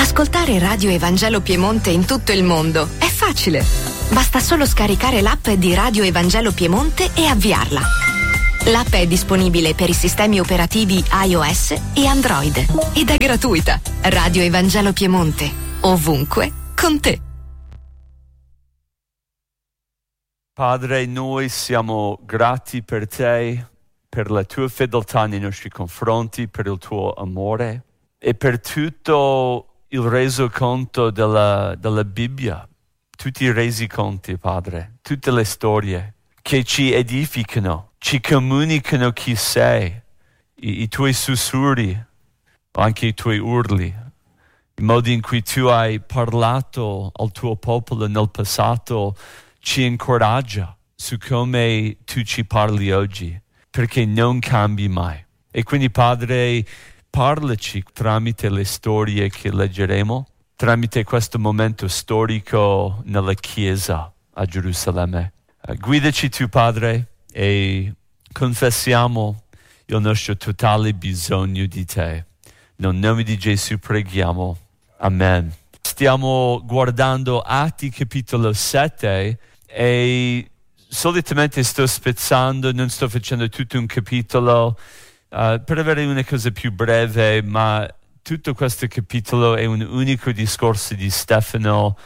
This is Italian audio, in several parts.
Ascoltare Radio Evangelo Piemonte in tutto il mondo è facile. Basta solo scaricare l'app di Radio Evangelo Piemonte e avviarla. L'app è disponibile per i sistemi operativi iOS e Android ed è gratuita. Radio Evangelo Piemonte, ovunque, con te. Padre, noi siamo grati per te, per la tua fedeltà nei nostri confronti, per il tuo amore e per tutto il resoconto della Bibbia, tutti i resoconti, Padre, tutte le storie che ci edificano, ci comunicano chi sei, i tuoi sussurri, anche i tuoi urli, il modo in cui tu hai parlato al tuo popolo nel passato ci incoraggia su come tu ci parli oggi, perché non cambi mai. E quindi, Padre, parlaci tramite le storie che leggeremo, tramite questo momento storico nella Chiesa a Gerusalemme. Guidaci tu, Padre, e confessiamo il nostro totale bisogno di te. Nel nome di Gesù preghiamo. Amen. Stiamo guardando Atti capitolo 7 e solitamente sto spezzando, non sto facendo tutto un capitolo per avere una cosa più breve, ma tutto questo capitolo è un unico discorso di Stefano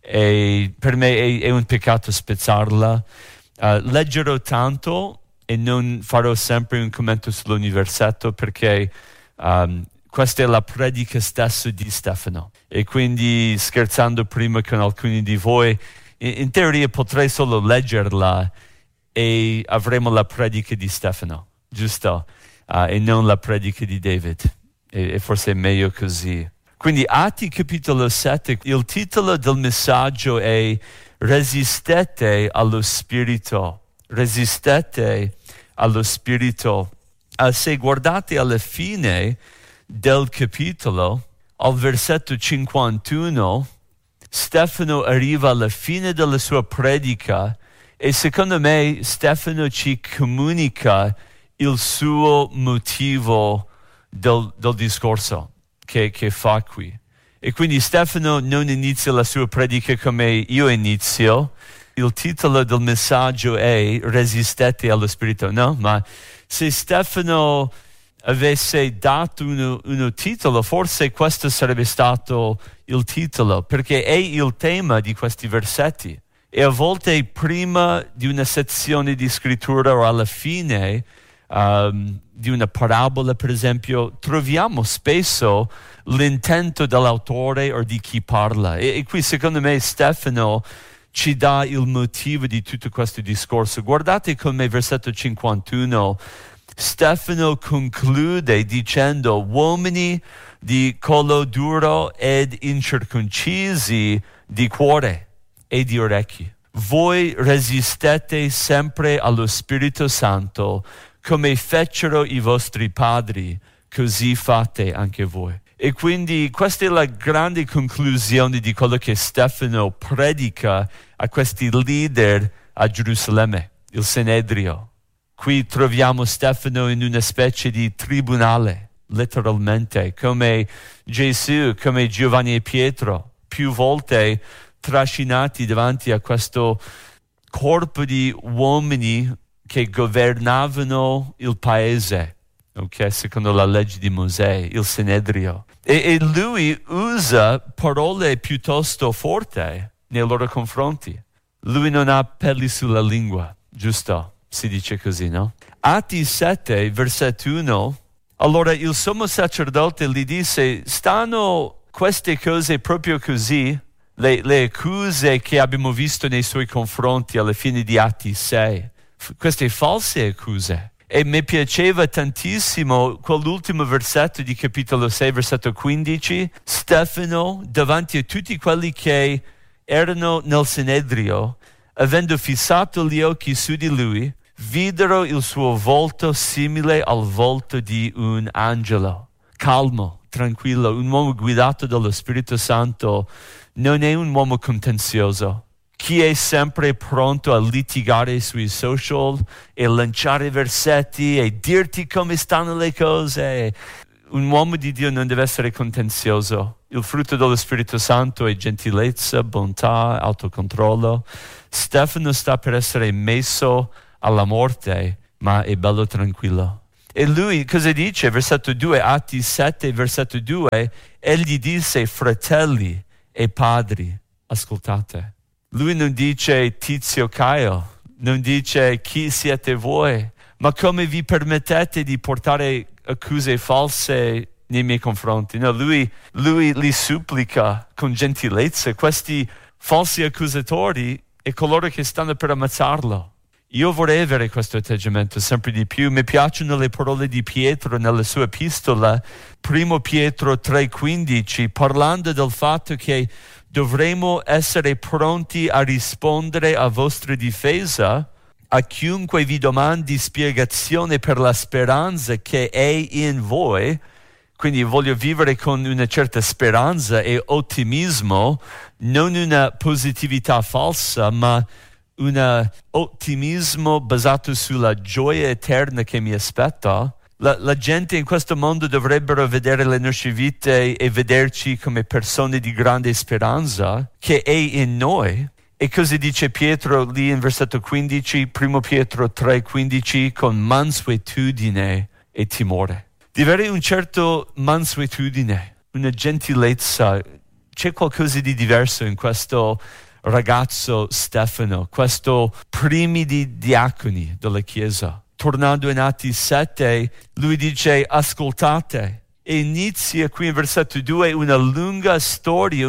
e per me è un peccato spezzarla. Leggerò tanto e non farò sempre un commento sull'universetto perché questa è la predica stessa di Stefano. E quindi, scherzando prima con alcuni di voi, in teoria potrei solo leggerla e avremo la predica di Stefano, giusto? E non la predica di David. E forse è meglio così. Quindi Atti capitolo 7, il titolo del messaggio è Resistete allo Spirito. Resistete allo Spirito. Se guardate alla fine del capitolo, al versetto 51, Stefano arriva alla fine della sua predica e secondo me Stefano ci comunica il suo motivo del discorso che fa qui. E quindi Stefano non inizia la sua predica come io inizio. Il titolo del messaggio è Resistete allo Spirito, no? Ma se Stefano avesse dato uno titolo, forse questo sarebbe stato il titolo, perché è il tema di questi versetti. E a volte prima di una sezione di scrittura o alla fine di una parabola, per esempio, troviamo spesso l'intento dell'autore o di chi parla. E qui, secondo me, Stefano ci dà il motivo di tutto questo discorso. Guardate come versetto 51, Stefano conclude dicendo: uomini di collo duro ed incirconcisi di cuore e di orecchi, voi resistete sempre allo Spirito Santo, come fecero i vostri padri, così fate anche voi. E quindi questa è la grande conclusione di quello che Stefano predica a questi leader a Gerusalemme, il Sinedrio. Qui troviamo Stefano in una specie di tribunale, letteralmente, come Gesù, come Giovanni e Pietro, più volte trascinati davanti a questo corpo di uomini che governavano il paese, ok, secondo la legge di Mosè, il Sinedrio. E lui usa parole piuttosto forti nei loro confronti. Lui non ha peli sulla lingua, giusto? Si dice così, no? Atti 7, versetto 1. Allora il sommo sacerdote gli disse: stanno queste cose proprio così? Le accuse che abbiamo visto nei suoi confronti alla fine di Atti 6. Queste false accuse. E mi piaceva tantissimo quell'ultimo versetto di capitolo 6, versetto 15. Stefano, davanti a tutti quelli che erano nel Sinedrio, avendo fissato gli occhi su di lui, videro il suo volto simile al volto di un angelo. Calmo, tranquillo, un uomo guidato dallo Spirito Santo non è un uomo contenzioso. Chi è sempre pronto a litigare sui social e lanciare versetti e dirti come stanno le cose, un uomo di Dio non deve essere contenzioso. Il frutto dello Spirito Santo è gentilezza, bontà, autocontrollo. Stefano sta per essere messo alla morte, ma è bello tranquillo. E lui cosa dice? Versetto 2, Atti 7, versetto 2, egli disse: fratelli e padri, ascoltate. Lui non dice Tizio Caio, non dice chi siete voi, ma come vi permettete di portare accuse false nei miei confronti? No, lui li supplica con gentilezza, questi falsi accusatori e coloro che stanno per ammazzarlo. Io vorrei avere questo atteggiamento sempre di più. Mi piacciono le parole di Pietro nella sua epistola, 1 Pietro 3,15, parlando del fatto che dovremo essere pronti a rispondere a vostra difesa a chiunque vi domandi spiegazione per la speranza che è in voi. Quindi voglio vivere con una certa speranza e ottimismo, non una positività falsa, ma un ottimismo basato sulla gioia eterna che mi aspetta. La gente in questo mondo dovrebbero vedere le nostre vite e vederci come persone di grande speranza che è in noi. E cosa dice Pietro lì in versetto 15, 1 Pietro 3,15, con mansuetudine e timore. Di avere un certo mansuetudine, una gentilezza. C'è qualcosa di diverso in questo ragazzo Stefano, questo primi di diaconi della Chiesa. Tornando in Atti 7, lui dice: ascoltate, e inizia qui in versetto 2 una lunga storia,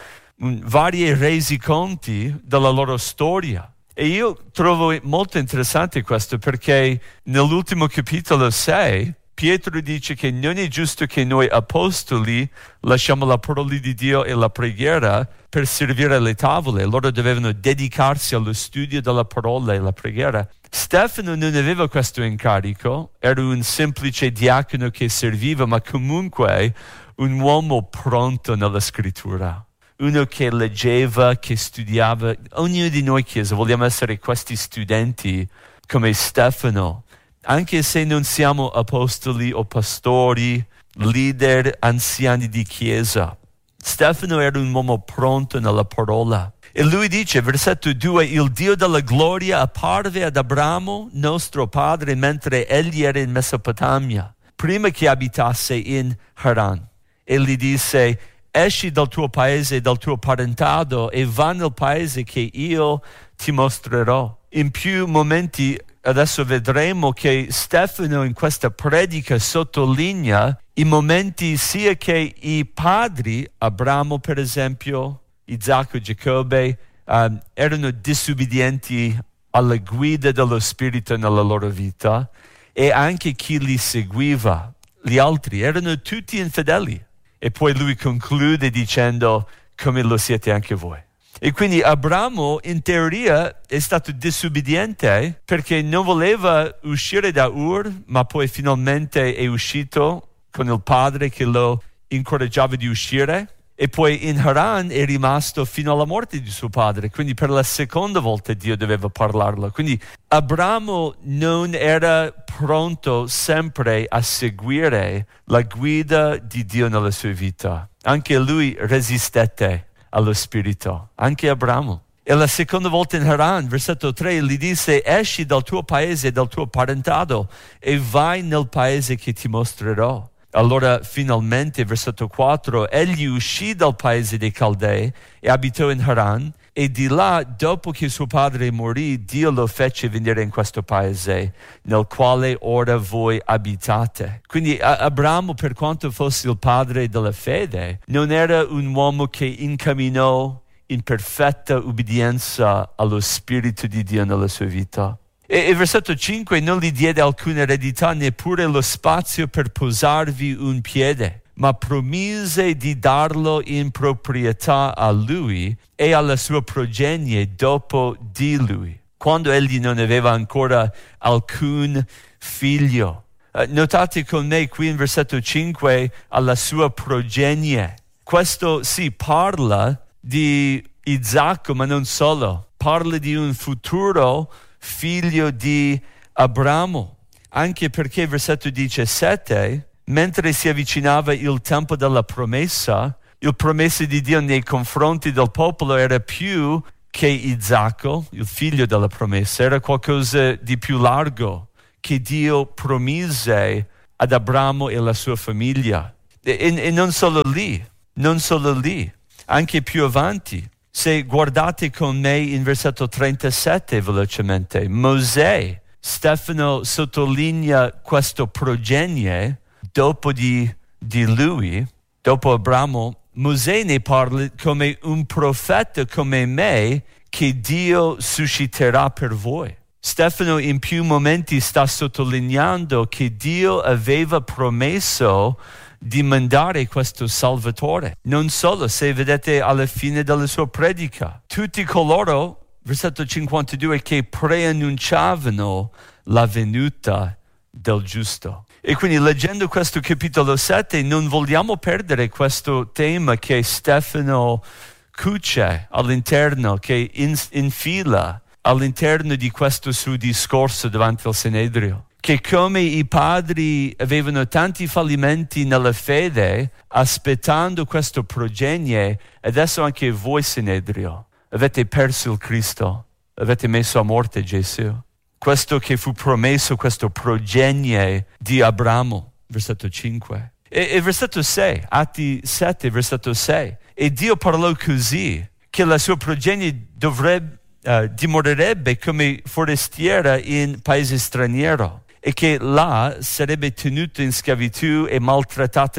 vari resiconti della loro storia. E io trovo molto interessante questo, perché nell'ultimo capitolo 6 Pietro dice che non è giusto che noi apostoli lasciamo la parola di Dio e la preghiera per servire alle tavole. Loro dovevano dedicarsi allo studio della parola e la preghiera. Stefano non aveva questo incarico, era un semplice diacono che serviva, ma comunque un uomo pronto nella scrittura. Uno che leggeva, che studiava. Ognuno di noi, Chiesa, vogliamo essere questi studenti come Stefano. Anche se non siamo apostoli o pastori, leader, anziani di chiesa. Stefano era un uomo pronto nella parola. E lui dice, versetto 2, il Dio della gloria apparve ad Abramo, nostro padre, mentre egli era in Mesopotamia, prima che abitasse in Haran. E gli disse: esci dal tuo paese e dal tuo parentado e va nel paese che io ti mostrerò. In più momenti adesso vedremo che Stefano in questa predica sottolinea i momenti sia che i padri, Abramo per esempio, Isacco, Giacobbe, erano disubbidienti alla guida dello Spirito nella loro vita, e anche chi li seguiva, gli altri, erano tutti infedeli. E poi lui conclude dicendo: come lo siete anche voi. E quindi Abramo in teoria è stato disubbidiente perché non voleva uscire da Ur, ma poi finalmente è uscito con il padre che lo incoraggiava di uscire, e poi in Haran è rimasto fino alla morte di suo padre. Quindi per la seconda volta Dio doveva parlarlo. Quindi Abramo non era pronto sempre a seguire la guida di Dio nella sua vita. Anche lui resistette allo Spirito, anche Abramo. E la seconda volta in Haran, versetto 3, gli disse: esci dal tuo paese e dal tuo parentado e vai nel paese che ti mostrerò. Allora finalmente, versetto 4, egli uscì dal paese dei Caldei e abitò in Haran, e di là, dopo che suo padre morì, Dio lo fece venire in questo paese nel quale ora voi abitate. Quindi Abramo, per quanto fosse il padre della fede, non era un uomo che incamminò in perfetta ubbidienza allo Spirito di Dio nella sua vita. E versetto 5, non gli diede alcuna eredità, neppure lo spazio per posarvi un piede, ma promise di darlo in proprietà a lui e alla sua progenie dopo di lui, quando egli non aveva ancora alcun figlio. Notate con me qui in versetto 5, alla sua progenie. Questo si parla di Isacco, ma non solo. Parla di un futuro figlio di Abramo, anche perché versetto 17 mentre si avvicinava il tempo della promessa, il promessa di Dio nei confronti del popolo era più che Isacco, il figlio della promessa, era qualcosa di più largo che Dio promise ad Abramo e alla sua famiglia. E non solo lì, anche più avanti. Se guardate con me in versetto 37 velocemente, Mosè, Stefano sottolinea questo progenie dopo di lui, dopo Abramo. Mosè ne parla come un profeta come me che Dio susciterà per voi. Stefano in più momenti sta sottolineando che Dio aveva promesso di mandare questo Salvatore. Non solo, se vedete alla fine della sua predica, tutti coloro, versetto 52, che preannunciavano la venuta del giusto. E quindi leggendo questo capitolo 7 non vogliamo perdere questo tema che Stefano cuce all'interno, che infila all'interno di questo suo discorso davanti al Sinedrio. Che come i padri avevano tanti fallimenti nella fede, aspettando questo progenie, adesso anche voi, Sinedrio, avete perso il Cristo, avete messo a morte Gesù. Questo che fu promesso, questo progenie di Abramo, versetto 5. E versetto 6, Atti 7, versetto 6. E Dio parlò così, che la sua progenie dimorerebbe come forestiera in paese straniero, e che là sarebbe tenuta in schiavitù e maltrattata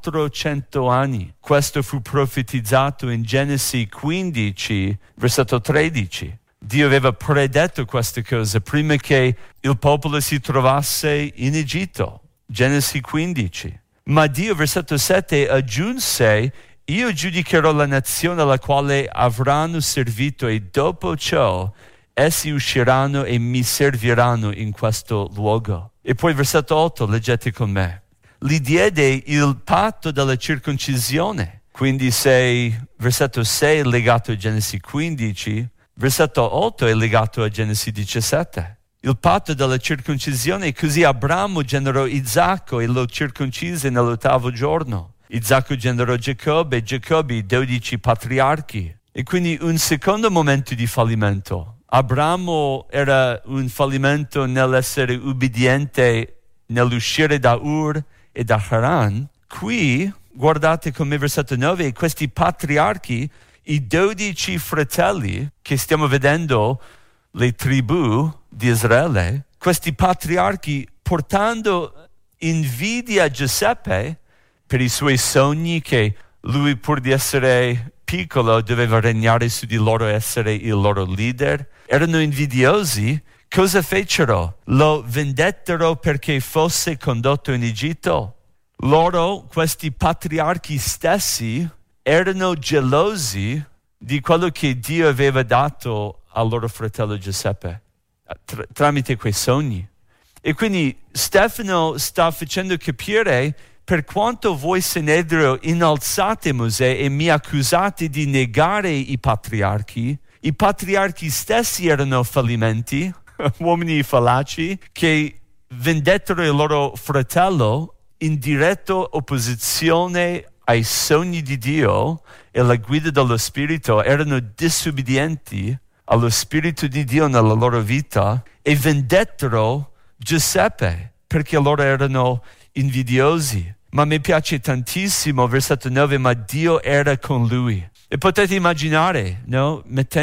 400 anni. Questo fu profetizzato in Genesi 15, versetto 13. Dio aveva predetto queste cose prima che il popolo si trovasse in Egitto. Genesi 15. Ma Dio, versetto 7, aggiunse: io giudicherò la nazione alla quale avranno servito e dopo ciò essi usciranno e mi serviranno in questo luogo. E poi versetto 8, leggete con me. Gli diede il patto della circoncisione. Quindi se versetto 6 è legato a Genesi 15, versetto 8 è legato a Genesi 17. Il patto della circoncisione, così Abramo generò Isacco e lo circoncise nell'8° giorno. Isacco generò Giacobbe e Giacobbe i 12 patriarchi. E quindi un secondo momento di fallimento. Abramo era un fallimento nell'essere ubbidiente, nell'uscire da Ur e da Haran. Qui, guardate come versetto 9, questi patriarchi, i 12 fratelli che stiamo vedendo, le tribù di Israele, questi patriarchi portando invidia a Giuseppe per i suoi sogni che lui, pur di essere piccolo, doveva regnare su di loro, essere il loro leader. Erano invidiosi. Cosa fecero? Lo vendettero perché fosse condotto in Egitto. Loro, questi patriarchi stessi, erano gelosi di quello che Dio aveva dato al loro fratello Giuseppe tramite quei sogni. E quindi Stefano sta facendo capire: per quanto voi, Sinedrio, innalzate Mosè e mi accusate di negare i patriarchi stessi erano fallimenti, uomini fallaci, che vendettero il loro fratello in diretta opposizione ai sogni di Dio e alla guida dello Spirito, erano disobbedienti allo Spirito di Dio nella loro vita e vendettero Giuseppe perché loro erano invidiosi. Ma mi piace tantissimo, versetto 9, ma Dio era con lui. E potete immaginare, no?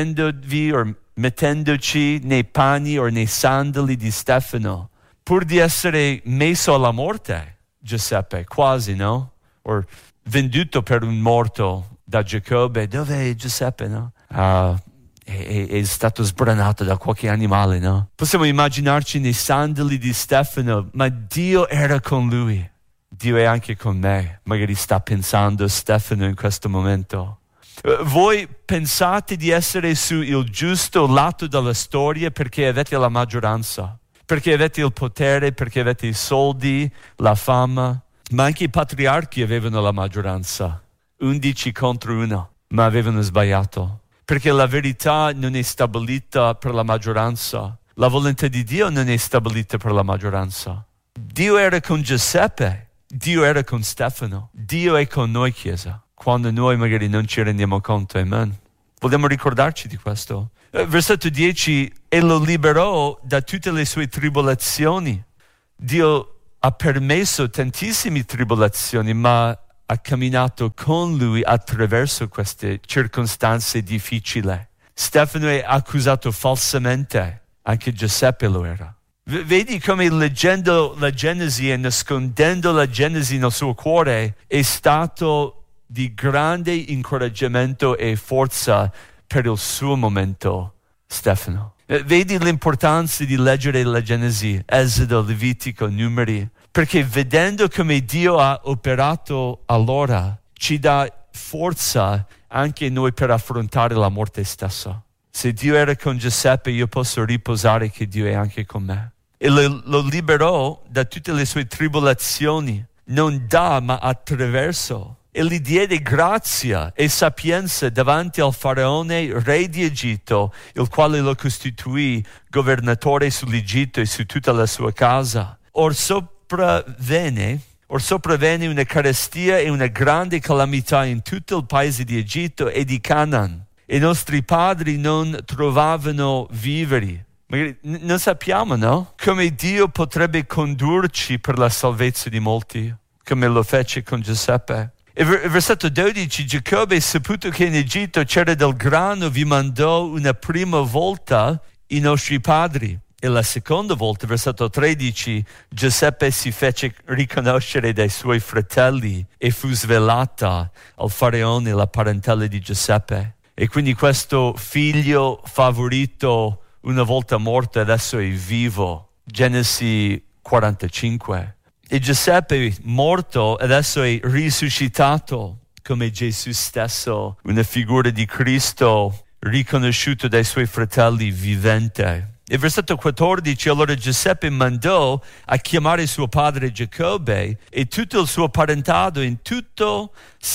Mettendoci nei panni o nei sandali di Stefano, pur di essere messo alla morte, Giuseppe, quasi, no? O venduto per un morto da Giacobbe. Dov'è Giuseppe, no? È stato sbranato da qualche animale, no? Possiamo immaginarci nei sandali di Stefano, ma Dio era con lui. Dio è anche con me. Magari sta pensando Stefano in questo momento. Voi pensate di essere sul giusto lato della storia perché avete la maggioranza, perché avete il potere, perché avete i soldi, la fama. Ma anche i patriarchi avevano la maggioranza, 11 contro 1, ma avevano sbagliato. Perché la verità non è stabilita per la maggioranza. La volontà di Dio non è stabilita per la maggioranza. Dio era con Giuseppe. Dio era con Stefano, Dio è con noi, Chiesa, quando noi magari non ci rendiamo conto, amen. Vogliamo ricordarci di questo. Versetto 10, e lo liberò da tutte le sue tribolazioni. Dio ha permesso tantissime tribolazioni, ma ha camminato con lui attraverso queste circostanze difficili. Stefano è accusato falsamente, anche Giuseppe lo era. Vedi come leggendo la Genesi e nascondendo la Genesi nel suo cuore è stato di grande incoraggiamento e forza per il suo momento, Stefano. Vedi l'importanza di leggere la Genesi, Esodo, Levitico, Numeri, perché vedendo come Dio ha operato allora, ci dà forza anche noi per affrontare la morte stessa. Se Dio era con Giuseppe, io posso riposare che Dio è anche con me. E lo liberò da tutte le sue tribolazioni, non da ma attraverso. E gli diede grazia e sapienza davanti al faraone, re di Egitto, il quale lo costituì governatore sull'Egitto e su tutta la sua casa. Or sopravvenne una carestia e una grande calamità in tutto il paese di Egitto e di Canaan. E i nostri padri non trovavano viveri. Non sappiamo, no? Come Dio potrebbe condurci per la salvezza di molti, come lo fece con Giuseppe. E versetto 12, Giacobbe, saputo che in Egitto c'era del grano, vi mandò una prima volta i nostri padri. E la seconda volta, versetto 13, Giuseppe si fece riconoscere dai suoi fratelli e fu svelata al faraone la parentela di Giuseppe. E quindi questo figlio favorito, una volta morto, adesso è vivo. Genesi 45. E Giuseppe, morto, adesso è risuscitato come Gesù stesso, una figura di Cristo riconosciuto dai suoi fratelli vivente. E versetto 14, allora Giuseppe mandò a chiamare suo padre Giacobbe e tutto il suo parentado, in tutto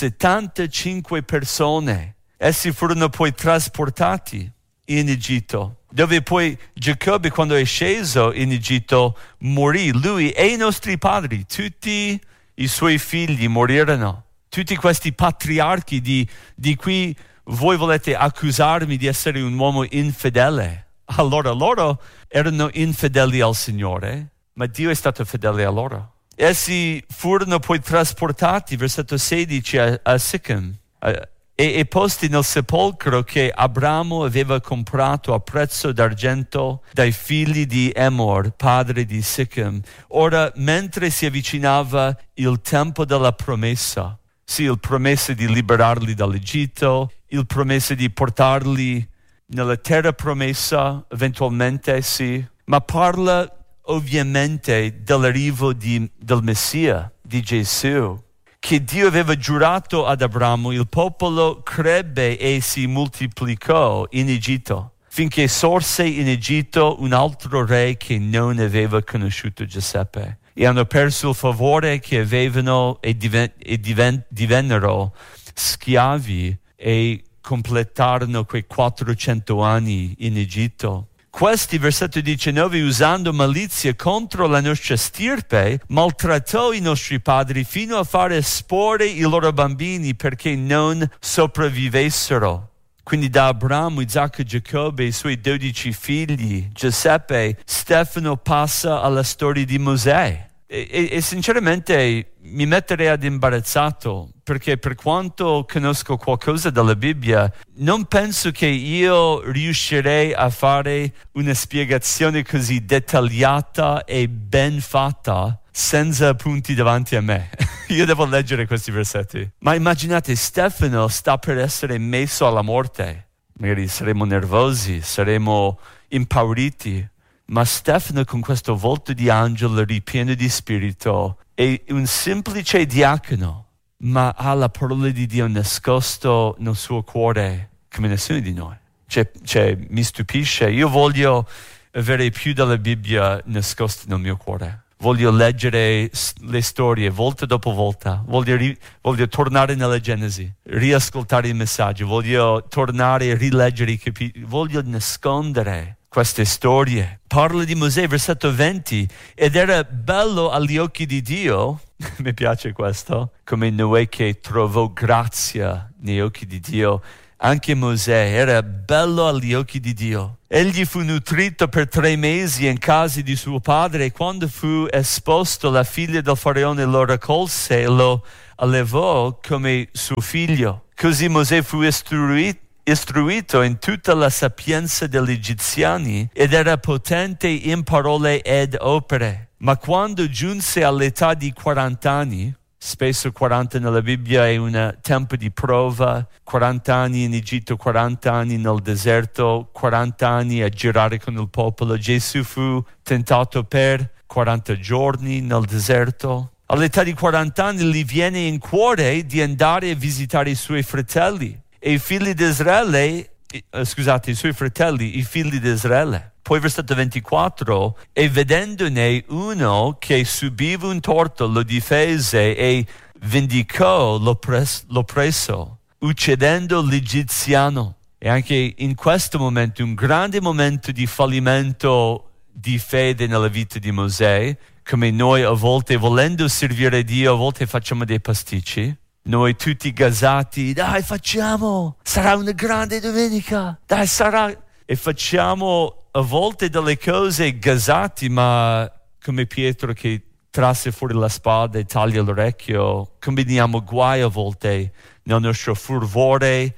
75 persone. Essi furono poi trasportati in Egitto, dove poi Giacobbe, quando è sceso in Egitto, morì. Lui e i nostri padri, tutti i suoi figli morirono. Tutti questi patriarchi di cui voi volete accusarmi di essere un uomo infedele. Allora loro erano infedeli al Signore, ma Dio è stato fedele a loro. Essi furono poi trasportati, versetto 16, a Sichem, e posti nel sepolcro che Abramo aveva comprato a prezzo d'argento dai figli di Emor, padre di Sichem. Ora, mentre si avvicinava il tempo della promessa, sì, il promessa di liberarli dall'Egitto, il promessa di portarli nella terra promessa, eventualmente, sì, ma parla ovviamente dell'arrivo del Messia, di Gesù, che Dio aveva giurato ad Abramo. Il popolo crebbe e si moltiplicò in Egitto, finché sorse in Egitto un altro re che non aveva conosciuto Giuseppe. E hanno perso il favore che avevano e divennero schiavi e completarono quei 400 anni in Egitto. Questi, versetto 19, usando malizia contro la nostra stirpe, maltrattò i nostri padri fino a fare esporre i loro bambini perché non sopravvivessero. Quindi da Abramo, Isacco, Giacobbe e i suoi 12 figli, Giuseppe, Stefano passa alla storia di Mosè. E sinceramente mi metterei ad imbarazzato, perché per quanto conosco qualcosa della Bibbia, non penso che io riuscirei a fare una spiegazione così dettagliata e ben fatta senza punti davanti a me. Io devo leggere questi versetti. Ma immaginate, Stefano sta per essere messo alla morte. Magari saremo nervosi, saremo impauriti. Ma Stefano, con questo volto di angelo ripieno di spirito, è un semplice diacono, ma ha la parola di Dio nascosto nel suo cuore come nessuno di noi. Mi stupisce. Io voglio avere più della Bibbia nascosta nel mio cuore. Voglio leggere le storie volta dopo volta. Voglio tornare nella Genesi, riascoltare i messaggi. Voglio tornare a rileggere i capitoli. Voglio nascondere queste storie. Parla di Mosè, versetto 20, ed era bello agli occhi di Dio, Mi piace questo, come Noè che trovò grazia negli occhi di Dio. Anche Mosè era bello agli occhi di Dio. Egli fu nutrito per 3 mesi in casa di suo padre e quando fu esposto la figlia del faraone lo raccolse e lo allevò come suo figlio. Così Mosè fu istruito in tutta la sapienza degli egiziani ed era potente in parole ed opere. Ma quando giunse all'età di 40 anni, spesso 40 nella Bibbia è un tempo di prova, 40 anni in Egitto, 40 anni nel deserto, 40 anni a girare con il popolo. Gesù fu tentato per 40 giorni nel deserto. All'età di 40 anni gli viene in cuore di andare a visitare i suoi fratelli e i figli di Israele, i suoi fratelli, i figli di Israele. Poi versetto 24, e vedendone uno che subiva un torto lo difese e vendicò l'oppresso, uccidendo l'egiziano. E anche in questo momento, un grande momento di fallimento di fede nella vita di Mosè, come noi a volte volendo servire Dio, a volte facciamo dei pasticci. Noi tutti gasati, dai facciamo, sarà una grande domenica, dai sarà... E facciamo a volte delle cose gasati, ma come Pietro che trasse fuori la spada e taglia l'orecchio, combiniamo guai a volte nel nostro fervore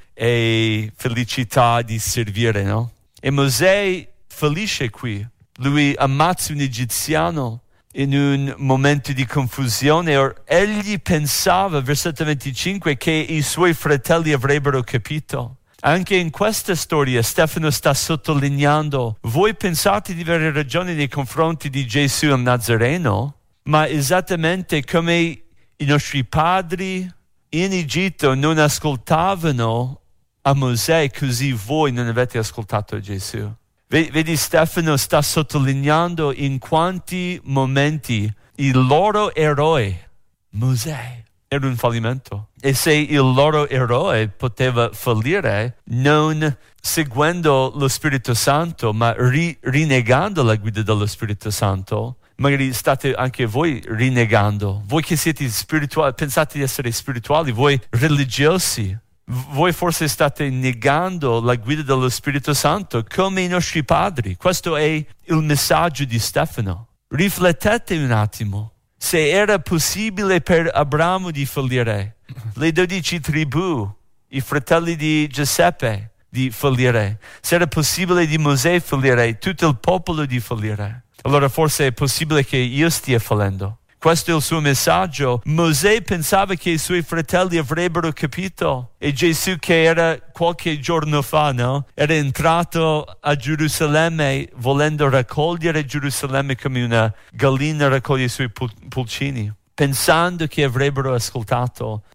e felicità di servire, no? E Mosè felice qui, lui ammazza un egiziano in un momento di confusione. Egli pensava, versetto 25, che i suoi fratelli avrebbero capito. Anche in questa storia Stefano sta sottolineando, voi pensate di avere ragione nei confronti di Gesù il Nazareno, ma esattamente come i nostri padri in Egitto non ascoltavano a Mosè, così voi non avete ascoltato Gesù. Vedi, Stefano sta sottolineando in quanti momenti il loro eroe, Mosè, era un fallimento. E se il loro eroe poteva fallire non seguendo lo Spirito Santo, ma rinnegando la guida dello Spirito Santo, magari state anche voi rinnegando. Voi che siete spirituali, pensate di essere spirituali, voi religiosi, voi forse state negando la guida dello Spirito Santo come i nostri padri. Questo è il messaggio di Stefano. Riflettete un attimo. Se era possibile per Abramo di fallire, le 12 tribù, i fratelli di Giuseppe di fallire, se era possibile di Mosè fallire, tutto il popolo di fallire, allora forse è possibile che io stia fallendo. Questo è il suo messaggio. Mosè pensava che i suoi fratelli avrebbero capito e Gesù, che era qualche giorno fa, no? Era entrato a Gerusalemme volendo raccogliere Gerusalemme come una gallina raccoglie i suoi pulcini, pensando che avrebbero ascoltato,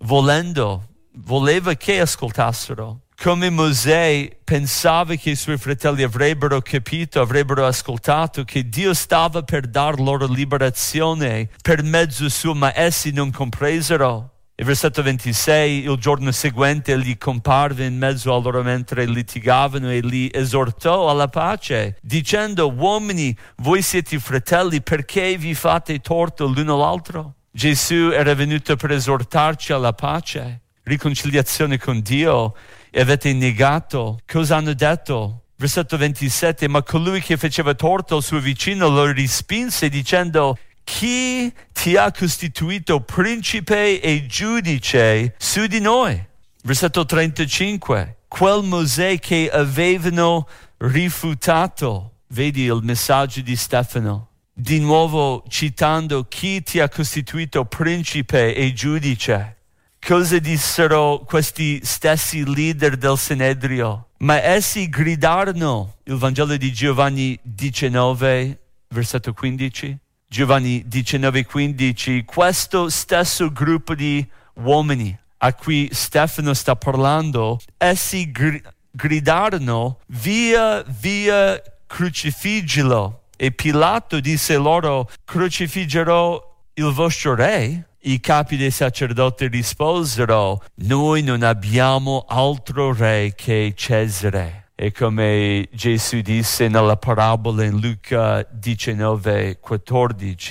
voleva che ascoltassero. Come Mosè pensava che i suoi fratelli avrebbero capito, avrebbero ascoltato, che Dio stava per dar loro liberazione per mezzo suo, ma essi non compresero. Il versetto 26, il giorno seguente egli comparve in mezzo a loro mentre litigavano e li esortò alla pace, dicendo: uomini, voi siete fratelli, perché vi fate torto l'uno all'altro? Gesù era venuto per esortarci alla pace, riconciliazione con Dio. E avete negato. Cosa hanno detto? Versetto 27, ma colui che faceva torto al suo vicino lo respinse dicendo: chi ti ha costituito principe e giudice su di noi? Versetto 35, quel Mosè che avevano rifutato. Vedi il messaggio di Stefano, di nuovo citando: chi ti ha costituito principe e giudice? Cosa dissero questi stessi leader del Sinedrio? Ma essi gridarono, il Vangelo di Giovanni 19, versetto 15. Giovanni 19, 15, questo stesso gruppo di uomini a cui Stefano sta parlando, essi gridarono: via, via, crocifiggilo. E Pilato disse loro: crocifiggerò il vostro re? I capi dei sacerdoti risposero: noi non abbiamo altro re che Cesare. E come Gesù disse nella parabola in Luca 19, 14,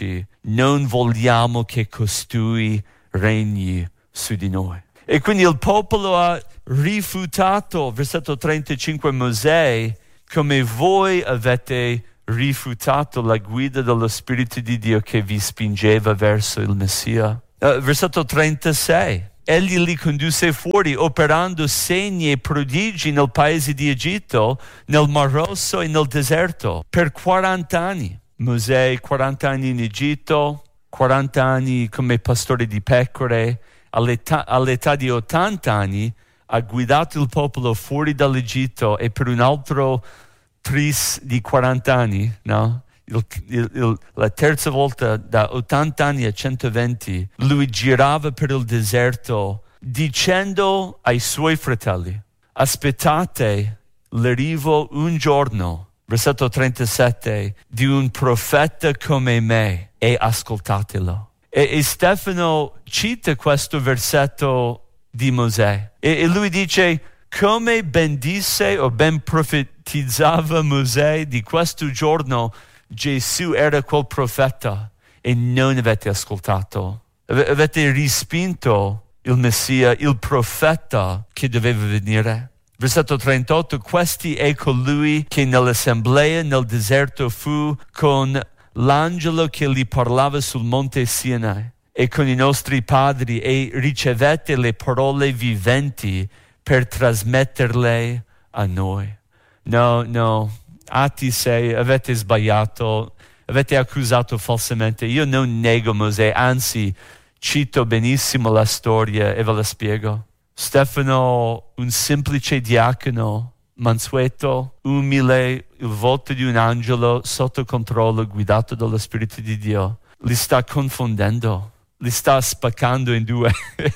non vogliamo che costui regni su di noi. E quindi il popolo ha rifiutato, versetto 35, Mosè, come voi avete rifiutato la guida dello Spirito di Dio che vi spingeva verso il Messia. Versetto 36. Egli li condusse fuori operando segni e prodigi nel paese di Egitto, nel Mar Rosso e nel deserto per 40 anni. Mosè 40 anni in Egitto, 40 anni come pastore di pecore. All'età di 80 anni ha guidato il popolo fuori dall'Egitto e per un altro tris di 40 anni, no? La terza volta da 80 anni a 120 lui girava per il deserto dicendo ai suoi fratelli: aspettate l'arrivo un giorno, versetto 37, di un profeta come me e ascoltatelo. E Stefano cita questo versetto di Mosè e lui dice: come ben disse o ben profetizzava Mosè di questo giorno, Gesù era quel profeta e non avete ascoltato. Avete respinto il Messia, il profeta che doveva venire. Versetto 38, questi è colui che nell'assemblea nel deserto fu con l'angelo che gli parlava sul monte Sinai e con i nostri padri e ricevette le parole viventi per trasmetterle a noi. No, Atti 6, avete sbagliato, avete accusato falsamente. Io non nego Mosè, anzi cito benissimo la storia e ve la spiego. Stefano, un semplice diacono, mansueto, umile, il volto di un angelo sotto controllo, guidato dallo Spirito di Dio, li sta confondendo, li sta spaccando in due,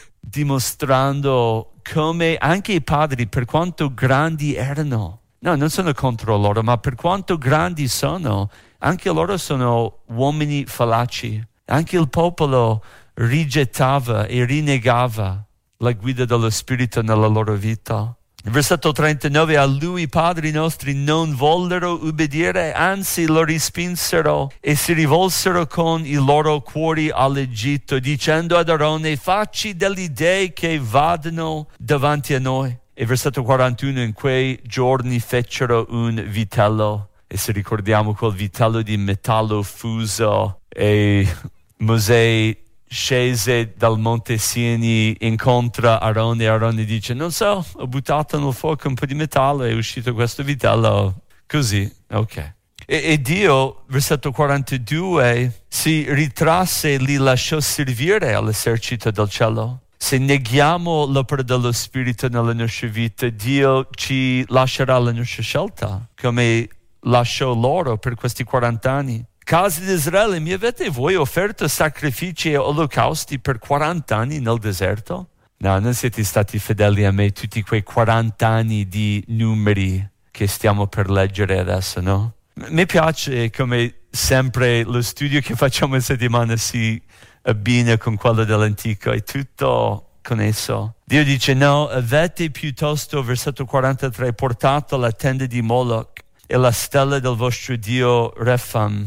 dimostrando come anche i padri, per quanto grandi erano, no, non sono contro loro, ma per quanto grandi sono, anche loro sono uomini fallaci. Anche il popolo rigettava e rinnegava la guida dello Spirito nella loro vita. Versetto 39, a lui i padri nostri non vollero ubbidire, anzi lo respinsero e si rivolsero con i loro cuori all'Egitto, dicendo ad Aarone: facci degli dei che vadano davanti a noi. E versetto 41, in quei giorni fecero un vitello, e se ricordiamo quel vitello di metallo fuso, e Mosè scese dal monte Sinai, incontra Aarone e Aarone dice: non so, ho buttato nel fuoco un po' di metallo e è uscito questo vitello, così, ok. E Dio, versetto 42, si ritrasse e li lasciò servire all'esercito del cielo. Se neghiamo l'opera dello Spirito nella nostra vita, Dio ci lascerà la nostra scelta, come lasciò loro per questi 40 anni. Casa di Israele, mi avete voi offerto sacrifici e olocausti per 40 anni nel deserto? No, non siete stati fedeli a me tutti quei 40 anni di numeri che stiamo per leggere adesso, no? Mi piace come sempre lo studio che facciamo in settimana si abbina con quello dell'antico, è tutto con esso. Dio dice: no, avete piuttosto, versetto 43, portato la tenda di Moloch e la stella del vostro dio Remphan,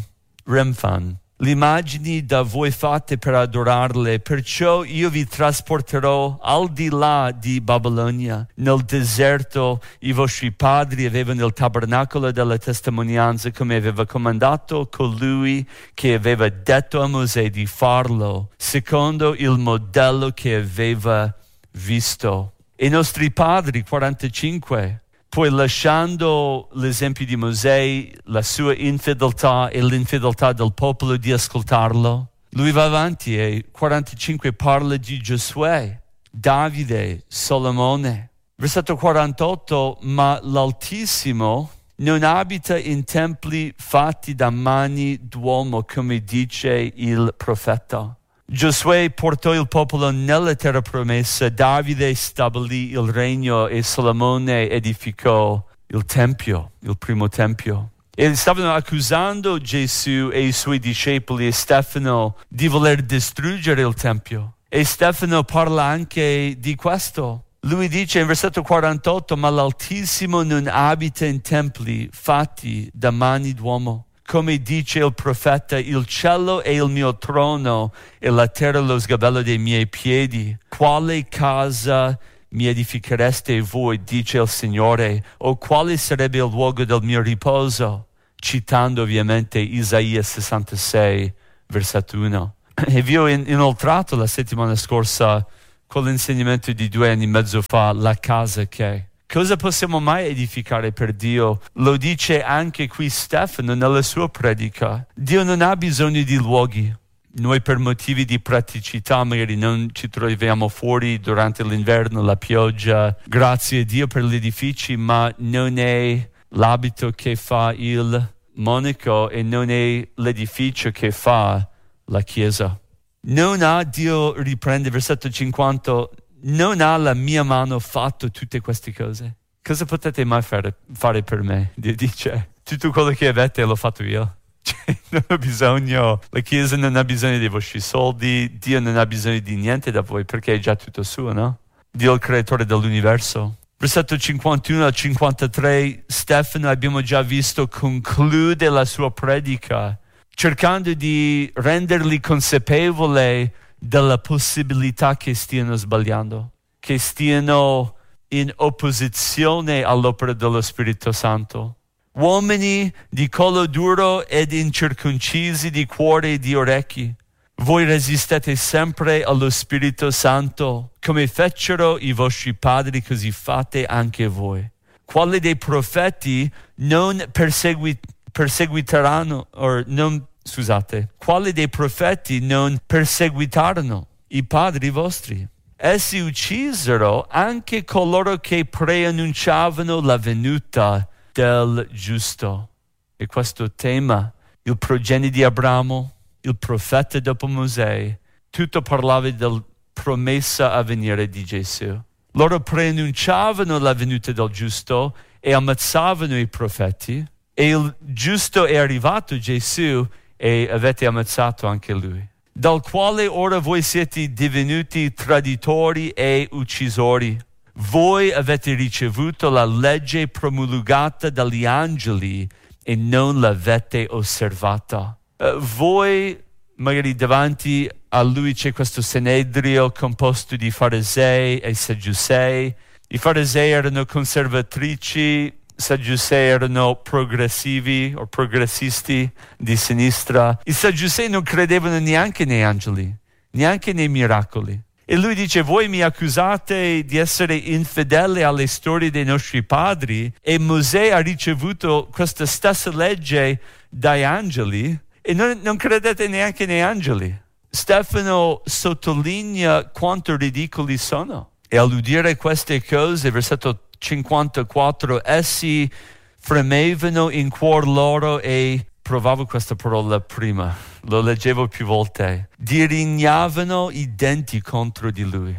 le immagini da voi fatte per adorarle, perciò io vi trasporterò al di là di Babilonia. Nel deserto i vostri padri avevano il tabernacolo della testimonianza, come aveva comandato colui che aveva detto a Mosè di farlo, secondo il modello che aveva visto. E i nostri padri, 45, poi lasciando l'esempio di Mosè, la sua infedeltà e l'infedeltà del popolo di ascoltarlo, lui va avanti e 45 parla di Giosuè, Davide, Solomone. Versetto 48, ma l'Altissimo non abita in templi fatti da mani d'uomo, come dice il profeta. Giosuè portò il popolo nella terra promessa, Davide stabilì il regno e Solomone edificò il tempio, il primo tempio. E stavano accusando Gesù e i suoi discepoli e Stefano di voler distruggere il tempio. E Stefano parla anche di questo. Lui dice in versetto 48, ma l'Altissimo non abita in templi fatti da mani d'uomo. come dice il profeta, il cielo è il mio trono e la terra lo sgabello dei miei piedi. Quale casa mi edifichereste voi, dice il Signore, o quale sarebbe il luogo del mio riposo? Citando ovviamente Isaia 66, versetto 1. E vi ho inoltrato la settimana scorsa con l'insegnamento di 2 anni e mezzo fa, la casa che. Cosa possiamo mai edificare per Dio? Lo dice anche qui Stefano nella sua predica. Dio non ha bisogno di luoghi. Noi per motivi di praticità magari non ci troviamo fuori durante l'inverno, la pioggia. Grazie a Dio per gli edifici, ma non è l'abito che fa il monaco e non è l'edificio che fa la chiesa. Non ha, Dio riprende versetto 50, non ha la mia mano fatto tutte queste cose. Cosa potete mai fare per me? Dio dice, tutto quello che avete l'ho fatto io. Non ho bisogno, la Chiesa non ha bisogno dei vostri soldi, Dio non ha bisogno di niente da voi perché è già tutto suo, no? Dio è il creatore dell'universo. Versetto 51 al 53, Stefano, abbiamo già visto, conclude la sua predica cercando di renderli consapevoli della possibilità che stiano sbagliando, che stiano in opposizione all'opera dello Spirito Santo. Uomini di collo duro ed incirconcisi di cuore e di orecchi, voi resistete sempre allo Spirito Santo, come fecero i vostri padri, così fate anche voi. Quali dei profeti non perseguitarono, quali dei profeti non perseguitarono i padri vostri? Essi uccisero anche coloro che preannunciavano la venuta del giusto. E questo tema, il progenie di Abramo, il profeta dopo Mosè, tutto parlava della promessa a venire di Gesù. Loro preannunciavano la venuta del giusto e ammazzavano i profeti, e il giusto è arrivato, Gesù, e avete ammazzato anche lui, dal quale ora voi siete divenuti traditori e uccisori. Voi avete ricevuto la legge promulgata dagli angeli e non l'avete osservata. Voi, magari davanti a lui c'è questo Sanedrio composto di farisei e sadducei. I farisei erano conservatrici, sadducei erano progressivi o progressisti di sinistra. I sadducei non credevano neanche nei angeli, neanche nei miracoli. E lui dice, voi mi accusate di essere infedele alle storie dei nostri padri e Mosè ha ricevuto questa stessa legge dai angeli e non credete neanche nei angeli. Stefano sottolinea quanto ridicoli sono. E all'udire queste cose, versetto 54, essi fremevano in cuor loro e provavo questa parola prima, lo leggevo più volte, dirignavano i denti contro di lui.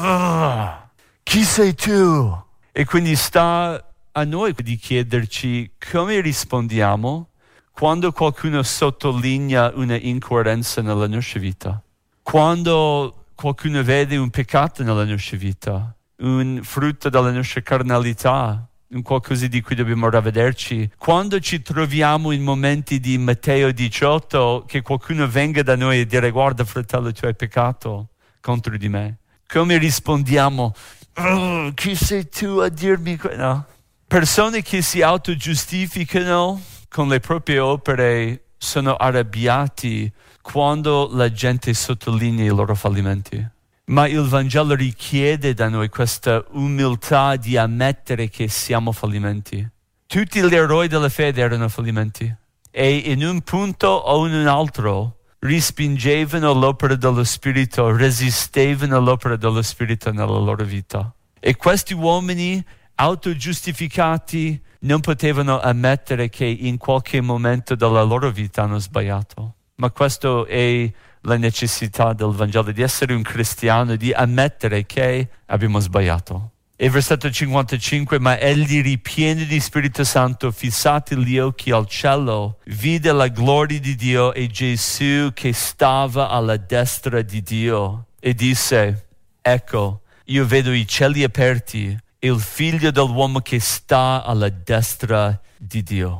Chi sei tu? E quindi sta a noi di chiederci come rispondiamo quando qualcuno sottolinea una incoerenza nella nostra vita, quando qualcuno vede un peccato nella nostra vita, un frutto della nostra carnalità, un qualcosa di cui dobbiamo ravvederci. Quando ci troviamo in momenti di Matteo 18, che qualcuno venga da noi e dire, guarda fratello, tu hai peccato contro di me. Come rispondiamo? Chi sei tu a dirmi no? Persone che si autogiustificano con le proprie opere sono arrabbiati quando la gente sottolinea i loro fallimenti. Ma il Vangelo richiede da noi questa umiltà di ammettere che siamo fallimenti. Tutti gli eroi della fede erano fallimenti e in un punto o in un altro respingevano l'opera dello Spirito, resistevano all'opera dello Spirito nella loro vita. E questi uomini autogiustificati non potevano ammettere che in qualche momento della loro vita hanno sbagliato. Ma questo è la necessità del Vangelo, di essere un cristiano, di ammettere che abbiamo sbagliato. E versetto 55, ma egli ripieno di Spirito Santo, fissati gli occhi al cielo, vide la gloria di Dio e Gesù che stava alla destra di Dio e disse, ecco, io vedo i cieli aperti e il figlio dell'uomo che sta alla destra di Dio.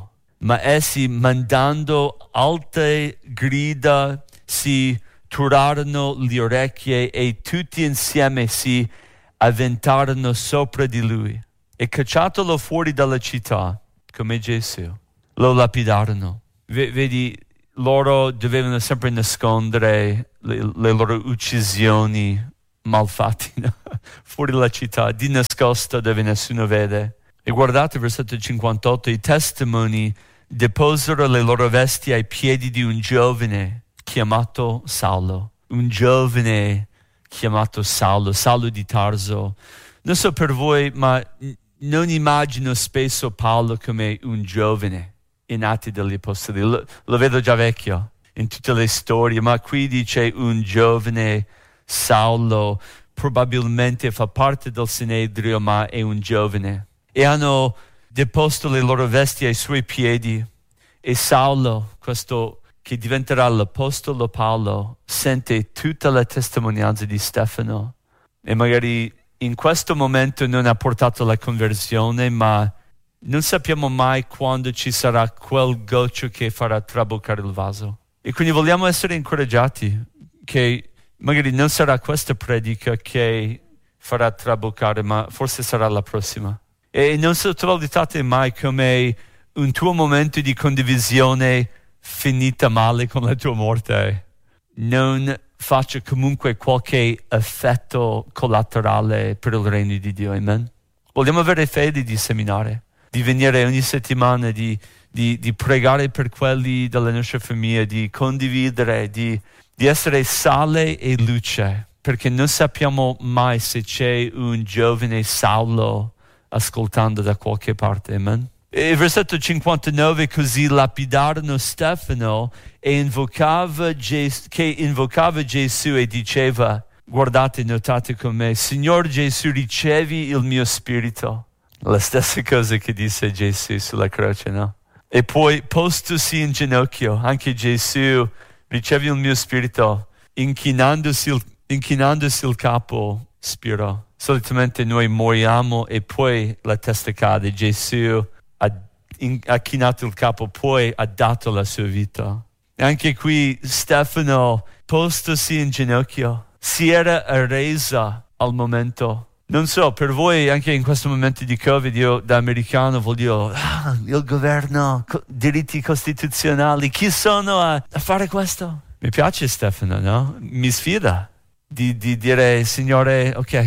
ma essi, mandando alte grida, si turarono le orecchie e tutti insieme si avventarono sopra di lui. E cacciatolo fuori dalla città, come Gesù, lo lapidarono. Vedi, loro dovevano sempre nascondere le loro uccisioni malfatte, no? Fuori dalla città, di nascosto dove nessuno vede. E guardate versetto 58, i testimoni deposero le loro vesti ai piedi di un giovane chiamato Saulo. Un giovane chiamato Saulo di Tarso. Non so per voi, ma non immagino spesso Paolo come un giovane in Atti degli Apostoli. Lo vedo già vecchio in tutte le storie, ma qui dice un giovane Saulo, probabilmente fa parte del Sinedrio, ma è un giovane. E hanno deposto le loro vesti ai suoi piedi. E Saulo, questo che diventerà l'Apostolo Paolo, sente tutta la testimonianza di Stefano. E magari in questo momento non ha portato la conversione, ma non sappiamo mai quando ci sarà quel goccio che farà traboccare il vaso. E quindi vogliamo essere incoraggiati che magari non sarà questa predica che farà traboccare, ma forse sarà la prossima. E non sottovalutate mai come un tuo momento di condivisione finita male con la tua morte non faccia comunque qualche effetto collaterale per il regno di Dio. Amen. Vogliamo avere fede di seminare, di venire ogni settimana, di pregare per quelli della nostra famiglia, di condividere, di essere sale e luce, perché non sappiamo mai se c'è un giovane Saulo ascoltando da qualche parte. Amen. E versetto 59, così lapidarono Stefano e invocava Gesù e diceva, guardate, notate con me, Signor Gesù, ricevi il mio spirito. La stessa cosa che disse Gesù sulla croce, no? E poi, postosi in ginocchio, anche Gesù, ricevi il mio spirito, inchinandosi il capo, spirò. Solitamente noi moriamo e poi la testa cade. Gesù ha chinato il capo, poi ha dato la sua vita. E anche qui Stefano, postosi in ginocchio, si era arresa al momento. Non so, per voi anche in questo momento di Covid, io da americano voglio il governo, diritti costituzionali, chi sono a fare questo? Mi piace Stefano, no? Mi sfida di dire, Signore, ok,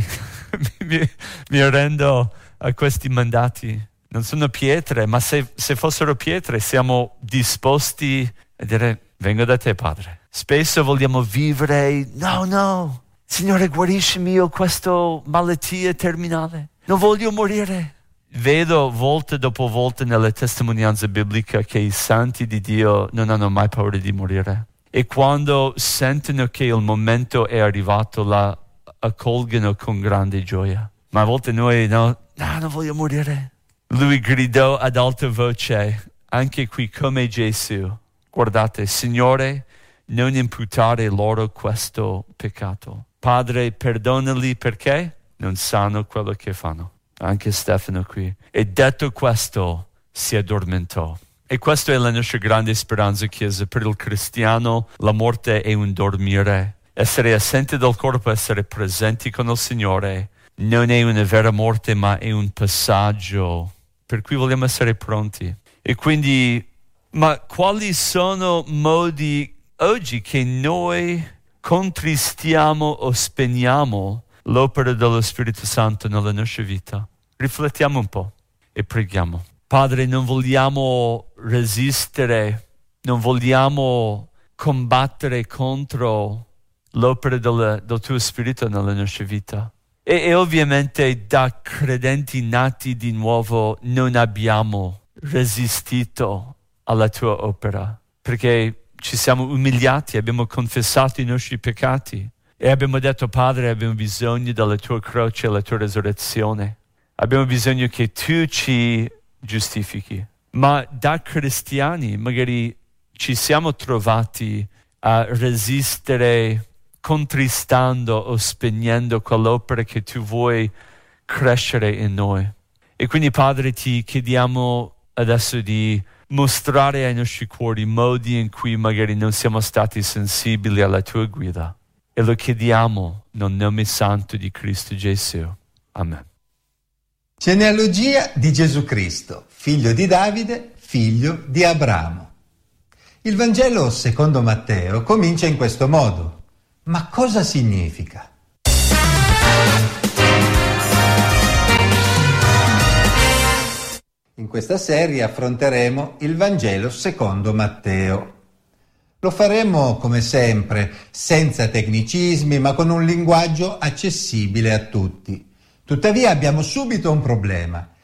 mi arrendo a questi mandati. Non sono pietre, ma se fossero pietre siamo disposti a dire, vengo da te, Padre. Spesso vogliamo vivere, no, Signore, guariscimi io questa malattia terminale. Non voglio morire. Vedo volta dopo volta nella testimonianza biblica che i santi di Dio non hanno mai paura di morire. E quando sentono che il momento è arrivato, la accolgono con grande gioia. Ma a volte noi, no, non voglio morire. Lui gridò ad alta voce, anche qui come Gesù. Guardate, Signore, non imputare loro questo peccato. Padre, perdonali perché non sanno quello che fanno. Anche Stefano qui. E detto questo, si addormentò. E questa è la nostra grande speranza, Chiesa. Per il cristiano la morte è un dormire. Essere assente del corpo, essere presenti con il Signore, non è una vera morte, ma è un passaggio. Per cui vogliamo essere pronti. E quindi, ma quali sono modi oggi che noi contristiamo o spegniamo l'opera dello Spirito Santo nella nostra vita? Riflettiamo un po' e preghiamo. Padre, non vogliamo resistere, non vogliamo combattere contro l'opera del tuo Spirito nella nostra vita. E ovviamente da credenti nati di nuovo non abbiamo resistito alla tua opera, perché ci siamo umiliati, abbiamo confessato i nostri peccati e abbiamo detto, Padre, abbiamo bisogno della tua croce e della tua resurrezione. Abbiamo bisogno che tu ci giustifichi. Ma da cristiani magari ci siamo trovati a resistere contristando o spegnendo quell'opera che tu vuoi crescere in noi. E quindi, Padre, ti chiediamo adesso di mostrare ai nostri cuori modi in cui magari non siamo stati sensibili alla tua guida. E lo chiediamo nel nome santo di Cristo Gesù. Amen. Genealogia di Gesù Cristo, figlio di Davide, figlio di Abramo. Il Vangelo secondo Matteo comincia in questo modo. Ma cosa significa? In questa serie affronteremo il Vangelo secondo Matteo. Lo faremo, come sempre, senza tecnicismi, ma con un linguaggio accessibile a tutti. Tuttavia abbiamo subito un problema.